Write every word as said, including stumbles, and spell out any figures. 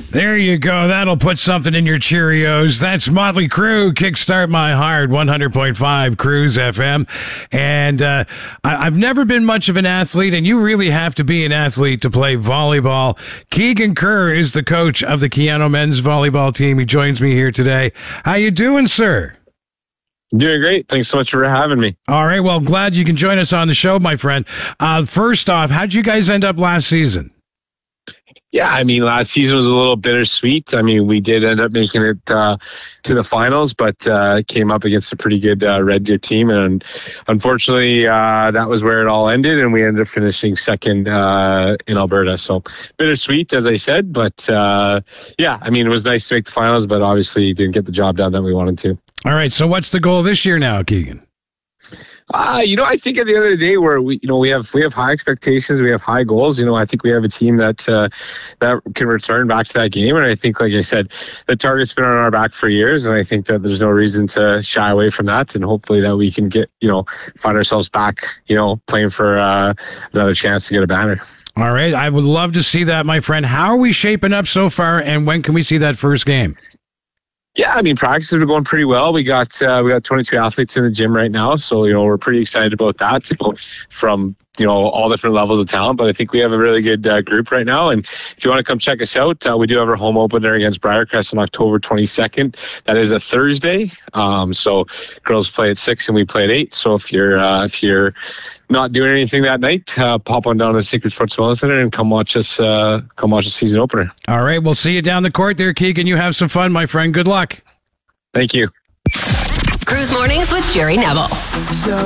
There you go. That'll put something in your Cheerios. That's Motley Crue, Kickstart My Heart, one hundred point five Cruise F M. And uh, I- I've never been much of an athlete, and you really have to be an athlete to play volleyball. Keegan Kerr is the coach of the Keyano men's volleyball team. He joins me here today. How you doing, sir? Doing great. Thanks so much for having me. All right. Well, I'm glad you can join us on the show, my friend. Uh, first off, how'd you guys end up last season? Yeah, I mean, last season was a little bittersweet. I mean, we did end up making it uh, to the finals, but uh, came up against a pretty good uh, Red Deer team. And unfortunately, uh, that was where it all ended, and we ended up finishing second uh, in Alberta. So bittersweet, as I said. But uh, yeah, I mean, it was nice to make the finals, but obviously didn't get the job done that we wanted to. All right. So what's the goal this year now, Keegan? Uh, you know, I think at the end of the day, where we, you know, we have we have high expectations, we have high goals. You know, I think we have a team that uh, that can return back to that game, and I think, like I said, the target's been on our back for years, and I think that there's no reason to shy away from that, and hopefully that we can get, you know, find ourselves back, you know, playing for uh, another chance to get a banner. All right, I would love to see that, my friend. How are we shaping up so far, and when can we see that first game? Yeah, I mean, practice has been going pretty well. We got uh, we got twenty-two athletes in the gym right now, so you know we're pretty excited about that. To go from you know all different levels of talent, but I think we have a really good uh, group right now. And if you want to come check us out, uh, we do have our home opener against Briarcrest on October twenty-second. That is a Thursday. Um, so girls play at six and we play at eight. So if you're uh, if you're not doing anything that night, uh, pop on down to the Sacred Sports Wellness Center and come watch us. Uh, come watch the season opener. All right, we'll see you down the court there, Keegan. You have some fun, my friend. Good luck. Thank you. Cruise Mornings with Jerry Neville. So